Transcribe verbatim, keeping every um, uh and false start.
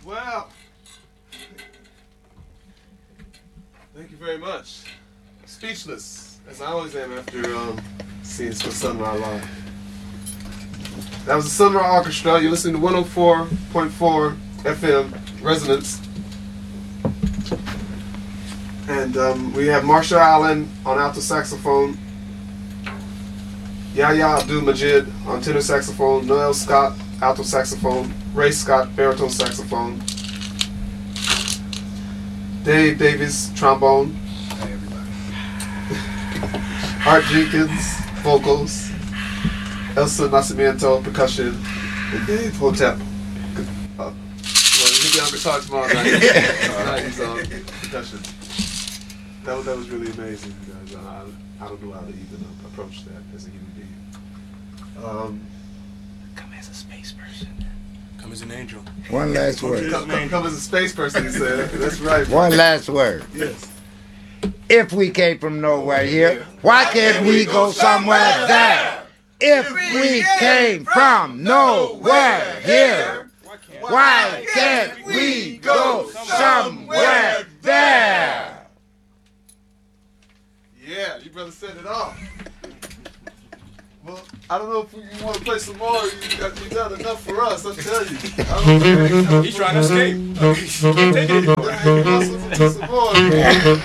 Well, thank you very much. Speechless, as I always am after um, seeing Sun Ra live. That was the Sun Ra Orchestra. You're listening to one oh four point four F M Resonance. And um, we have Marsha Allen on alto saxophone, Yahya Abdul-Majid on tenor saxophone, Noel Scott alto saxophone, Ray Scott baritone saxophone, Dave Davies trombone, Hey everybody. Art Jenkins vocals, Elsa Nascimento percussion, and Dave Hotep. Uh, well, he'll be on guitar tomorrow night. Tonight he's on percussion. That was, that was really amazing, guys. I, I don't know how to even approach that as a human being. Um, Come as a space person. Come as an angel. One last word. come, come, come as a space person, he said. That's right. One last word. Yes. If we came from nowhere here, why can't we go somewhere there? If we came from nowhere here, why can't we go somewhere there? Yeah, you brother said it all. Well, I don't know if you want to play some more. You got you done enough for us, I tell you. I don't know. He's trying to escape. He can't take it anymore. Yeah, you want some, some more.